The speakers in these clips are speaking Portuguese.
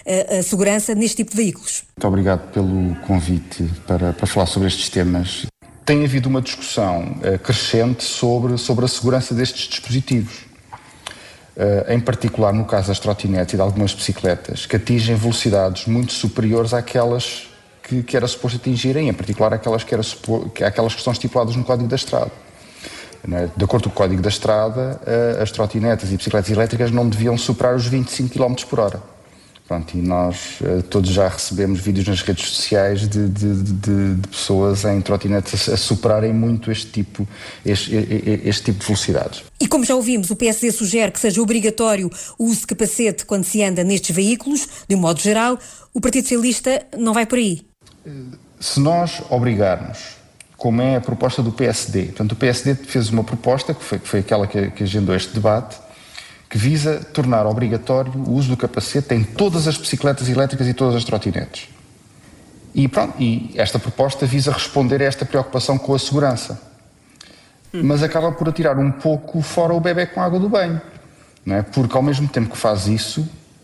a segurança neste tipo de veículos. Muito obrigado pelo convite para falar sobre estes temas. Tem havido uma discussão crescente sobre a segurança destes dispositivos. Em particular no caso das trotinetes e de algumas bicicletas, que atingem velocidades muito superiores àquelas que era suposto atingirem, em particular aquelas que estão estipuladas no Código da Estrada. De acordo com o Código da Estrada, as trotinetas e bicicletas elétricas não deviam superar os 25 km por hora. Pronto, e nós todos já recebemos vídeos nas redes sociais de pessoas em trotinetes a superarem muito este tipo de velocidades. E como já ouvimos, o PSD sugere que seja obrigatório o uso de capacete quando se anda nestes veículos, de um modo geral. O Partido Socialista não vai por aí. Se nós obrigarmos, como é a proposta do PSD, portanto o PSD fez uma proposta, que foi aquela que agendou este debate, que visa tornar obrigatório o uso do capacete em todas as bicicletas elétricas e todas as trotinetes. E esta proposta visa responder a esta preocupação com a segurança. Mas acaba por atirar um pouco fora o bebé com a água do banho. Não é? Porque ao mesmo tempo que faz isso,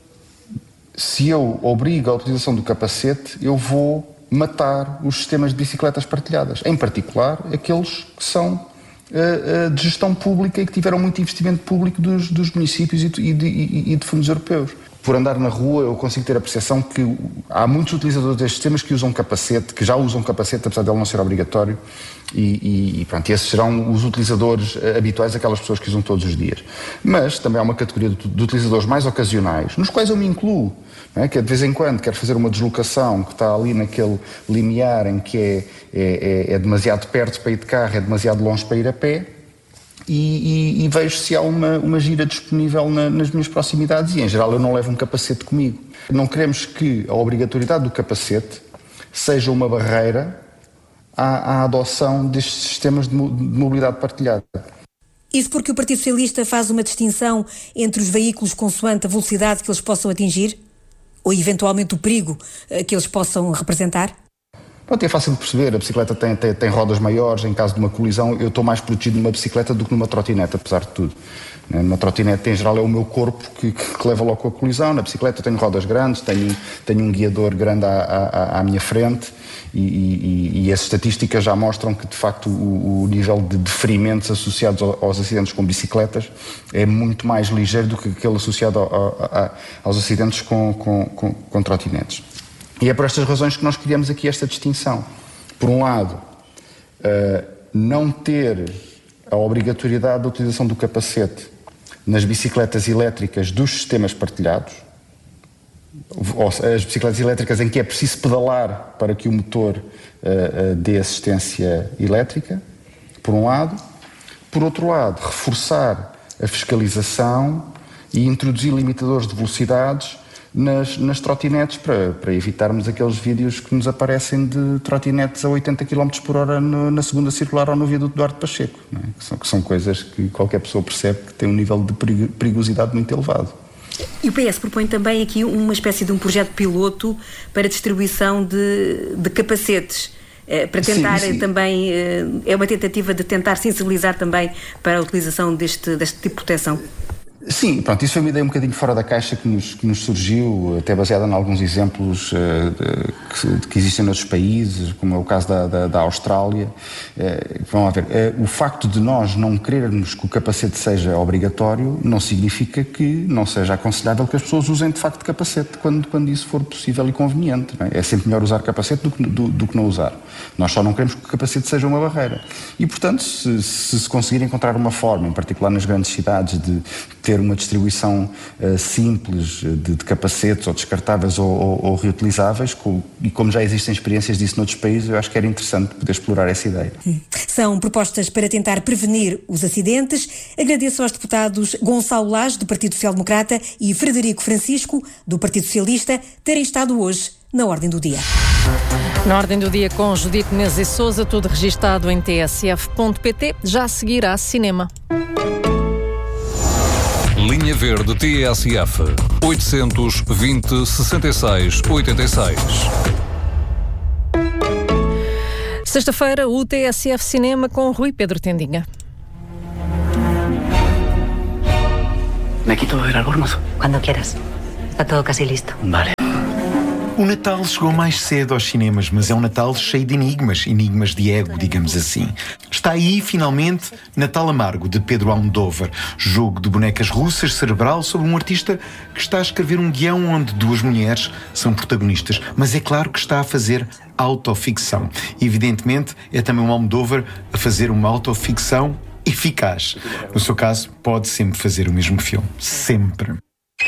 se eu obrigo a utilização do capacete, eu vou matar os sistemas de bicicletas partilhadas, em particular aqueles que são de gestão pública e que tiveram muito investimento público dos municípios e de fundos europeus. Por andar na rua eu consigo ter a percepção que há muitos utilizadores destes sistemas que usam capacete, que já usam capacete, apesar de ele não ser obrigatório, e esses serão os utilizadores habituais, aquelas pessoas que usam todos os dias. Mas também há uma categoria de utilizadores mais ocasionais, nos quais eu me incluo, não é? Que de vez em quando quero fazer uma deslocação que está ali naquele limiar em que é demasiado perto para ir de carro, é demasiado longe para ir a pé, e vejo se há uma gira disponível nas minhas proximidades, e em geral eu não levo um capacete comigo. Não queremos que a obrigatoriedade do capacete seja uma barreira à adoção destes sistemas de mobilidade partilhada. Isso porque o Partido Socialista faz uma distinção entre os veículos consoante a velocidade que eles possam atingir? Ou eventualmente o perigo que eles possam representar? Pronto, é fácil de perceber, a bicicleta tem rodas maiores, em caso de uma colisão eu estou mais protegido numa bicicleta do que numa trotinete, apesar de tudo. Numa trotinete, em geral, é o meu corpo que leva logo com a colisão. Na bicicleta eu tenho rodas grandes, tenho um guiador grande à minha frente e as estatísticas já mostram que, de facto, o nível de ferimentos associados aos acidentes com bicicletas é muito mais ligeiro do que aquele associado aos acidentes com trotinetes. E é por estas razões que nós criamos aqui esta distinção. Por um lado, não ter a obrigatoriedade da utilização do capacete nas bicicletas elétricas dos sistemas partilhados, ou as bicicletas elétricas em que é preciso pedalar para que o motor dê assistência elétrica, por um lado. Por outro lado, reforçar a fiscalização e introduzir limitadores de velocidades nas trotinetes para evitarmos aqueles vídeos que nos aparecem de trotinetes a 80 km por hora na segunda circular ou no viaduto Duarte Pacheco, não é? Que são coisas que qualquer pessoa percebe que tem um nível de perigosidade muito elevado. E o PS propõe também aqui uma espécie de um projeto piloto para distribuição de capacetes, para tentar sim. Também, é uma tentativa de tentar sensibilizar também para a utilização deste tipo de proteção. Sim, pronto, isso foi uma ideia um bocadinho fora da caixa que nos surgiu, até baseada em alguns exemplos que existem noutros países, como é o caso da Austrália. Vamos lá ver, o facto de nós não querermos que o capacete seja obrigatório não significa que não seja aconselhável que as pessoas usem de facto capacete quando isso for possível e conveniente. Não é? É sempre melhor usar capacete do que não usar. Nós só não queremos que o capacete seja uma barreira. E, portanto, se conseguir encontrar uma forma, em particular nas grandes cidades, de ter uma distribuição simples de capacetes ou descartáveis ou reutilizáveis, e como já existem experiências disso noutros países, eu acho que era interessante poder explorar essa ideia. São propostas para tentar prevenir os acidentes. Agradeço aos deputados Gonçalo Lage, do Partido Social Democrata, e Frederico Francisco, do Partido Socialista, terem estado hoje na Ordem do Dia. Na Ordem do Dia com Judite Menezes e Sousa, tudo registado em tsf.pt. Já a seguir há cinema. Linha Verde TSF 820 66 86. Sexta-feira, o TSF Cinema com Rui Pedro Tendinha. ¿Me quito el albornoz? Cuando quieras. Está todo casi listo. Vale. O Natal chegou mais cedo aos cinemas, mas é um Natal cheio de enigmas de ego, digamos assim. Está aí, finalmente, Natal Amargo, de Pedro Almodóvar, jogo de bonecas russas cerebral sobre um artista que está a escrever um guião onde duas mulheres são protagonistas, mas é claro que está a fazer autoficção. Evidentemente, é também um Almodóvar a fazer uma autoficção eficaz. No seu caso, pode sempre fazer o mesmo filme. Sempre.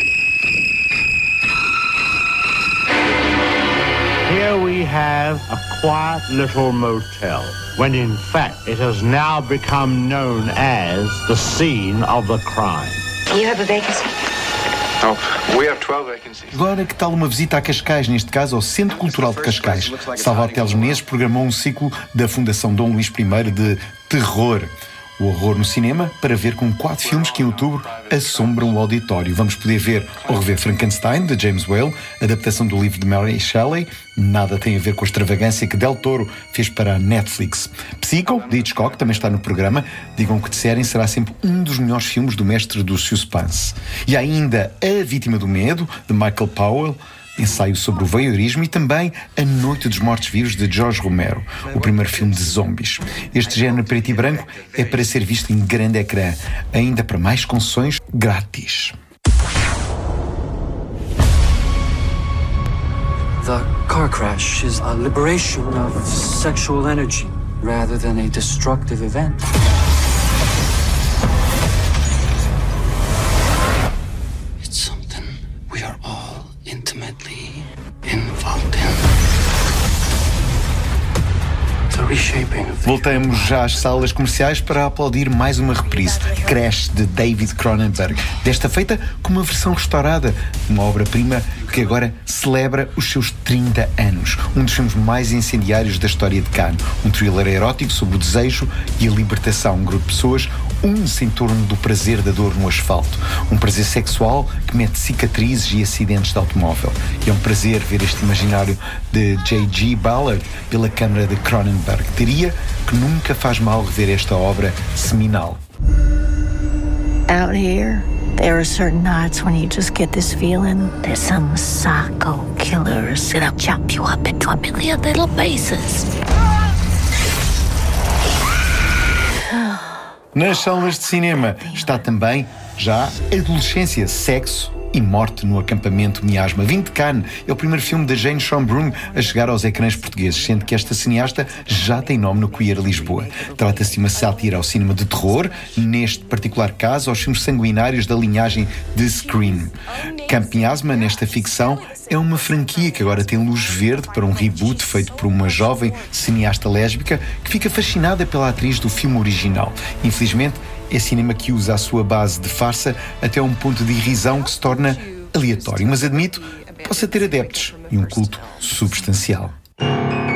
Here we have a quiet little motel, when in fact it has now become known as the scene of the crime. You have a vacancy? Oh, we have 12 vacancies. Agora, que tal uma visita a Cascais, neste caso ao Centro Cultural de Cascais? Salvador Teles Menezes programou um ciclo da Fundação Dom Luís I de terror. O horror no cinema, para ver com 4 filmes que em outubro assombram o auditório. Vamos poder ver ou rever Frankenstein, de James Whale, adaptação do livro de Mary Shelley, nada tem a ver com a extravagância que Del Toro fez para a Netflix. Psycho, de Hitchcock, também está no programa. Digam o que disserem, será sempre um dos melhores filmes do mestre do suspense. E ainda A Vítima do Medo, de Michael Powell, ensaio sobre o voyeurismo, e também A Noite dos Mortos-Vivos, de George Romero, o primeiro filme de zombies. Este género preto e branco é para ser visto em grande ecrã, ainda para mais concessões grátis. The car crash is a liberation of sexual energy rather than a destructive event. It's something we are all intimately involved in. The reshaping of the... Voltamos já às salas comerciais para aplaudir mais uma reprise, Crash, de David Cronenberg. Desta feita com uma versão restaurada, uma obra-prima que agora celebra os seus 30 anos. Um dos filmes mais incendiários da história de Cannes. Um thriller erótico sobre o desejo e a libertação. Um grupo de pessoas une-se em torno do prazer da dor no asfalto. Um prazer sexual que mete cicatrizes e acidentes de automóvel. E é um prazer ver este imaginário de J.G. Ballard pela câmara de Cronenberg. Diria que nunca faz mal rever esta obra seminal. Out here, there are certain nights when you just get this feeling that some psycho killer is gonna chop you up into a million little pieces. Nas salas de cinema está também já Adolescência, Sexo e Morte no Acampamento Miasma. Vindo de Cannes, é o primeiro filme da Jane Schönbrunn a chegar aos ecrãs portugueses, sendo que esta cineasta já tem nome no Queer Lisboa. Trata-se de uma sátira ao cinema de terror, neste particular caso aos filmes sanguinários da linhagem de Scream. Camp Miasma, nesta ficção, é uma franquia que agora tem luz verde para um reboot feito por uma jovem cineasta lésbica que fica fascinada pela atriz do filme original. Infelizmente, é cinema que usa a sua base de farsa até um ponto de irrisão que se torna aleatório, mas admito, possa ter adeptos e um culto substancial.